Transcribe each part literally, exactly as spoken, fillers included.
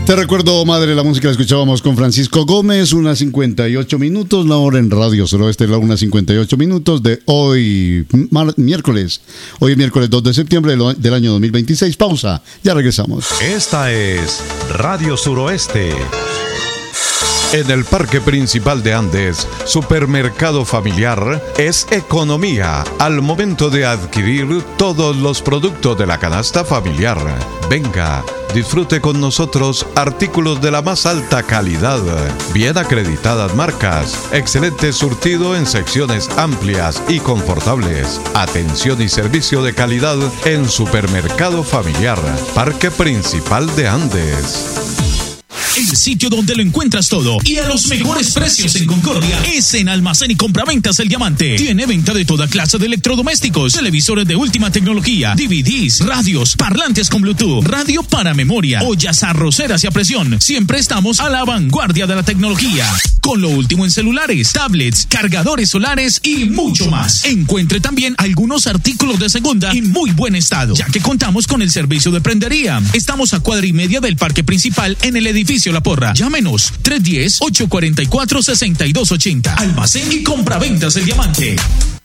Te recuerdo, madre, la música la escuchábamos con Francisco Gómez, una cincuenta y ocho minutos, la hora en Radio Suroeste, la una cincuenta y ocho minutos de hoy, miércoles. Hoy es miércoles dos de septiembre del año dos mil veintiséis. Pausa, ya regresamos. Esta es Radio Suroeste. En el Parque Principal de Andes, Supermercado Familiar es economía al momento de adquirir todos los productos de la canasta familiar. Venga, disfrute con nosotros artículos de la más alta calidad, bien acreditadas marcas, excelente surtido en secciones amplias y confortables, atención y servicio de calidad en Supermercado Familiar, Parque Principal de Andes. El sitio donde lo encuentras todo y a los mejores precios en Concordia es en Almacén y Compraventas El Diamante. Tiene venta de toda clase de electrodomésticos, televisores de última tecnología, D V Ds, radios, parlantes con Bluetooth, radio para memoria, ollas arroceras y a presión. Siempre estamos a la vanguardia de la tecnología, con lo último en celulares, tablets, cargadores solares y mucho más. Encuentre también algunos artículos de segunda en muy buen estado, ya que contamos con el servicio de prendería. Estamos a cuadra y media del Parque Principal en el edificio La Porra. Llámenos tres uno cero, ocho cuatro cuatro, seis dos ocho cero. Almacén y Compraventas El Diamante.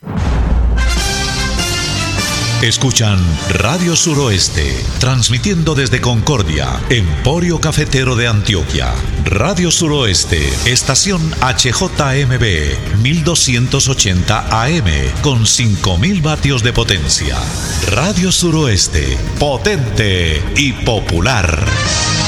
Escuchan Radio Suroeste, transmitiendo desde Concordia, Emporio Cafetero de Antioquia. Radio Suroeste, estación H J M B, mil doscientos ochenta A M, con cinco mil vatios de potencia. Radio Suroeste, potente y popular.